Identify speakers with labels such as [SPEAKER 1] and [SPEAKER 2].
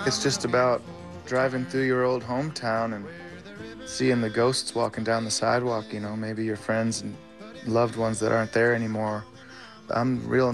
[SPEAKER 1] It's just about driving through your old hometown and seeing the ghosts walking down the sidewalk, maybe your friends and loved ones that aren't there anymore. I'm real